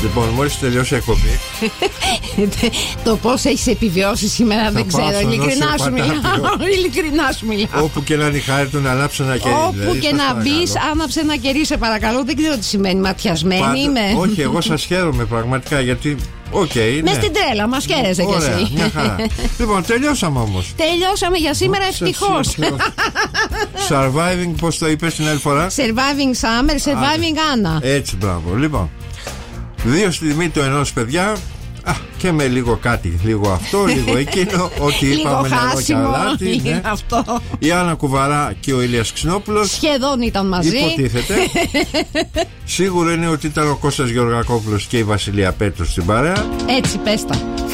Λοιπόν, μόλις τελειώσει η εκπομπή. Το πώς έχεις επιβιώσει σήμερα δεν ξέρω. Ειλικρινά σου μιλάω. Όπου και να είναι η χάρη του να ανάψει ένα κερί. Όπου και να μπεις, άναψε ένα κερί, σε παρακαλώ. Δεν ξέρω τι σημαίνει. Ματιασμένη είμαι. Όχι, εγώ σας χαίρομαι πραγματικά γιατί. Μες στην τρέλα, μας χαίρεσαι κι εσύ. Μια χαρά. Λοιπόν, τελειώσαμε όμως. Τελειώσαμε για σήμερα, ευτυχώς. Surviving, πώς το είπες την άλλη φορά? Surviving Summer, Surviving Anna. Έτσι, μπράβο. Λοιπόν, 2 στη τιμή του ενός, παιδιά. Και με λίγο κάτι, λίγο αυτό, λίγο εκείνο. Ό,τι είπαμε νερό και αλάτι. Ναι. Αυτό. Η Άννα Κουβαρά και ο Ηλίας Ξινόπουλος σχεδόν ήταν μαζί. Υποτίθεται. Σίγουρο είναι ότι ήταν ο Κώστας Γεωργακόπουλος και η Βασιλεία Πέτρου στην παρέα. Έτσι, πες τα.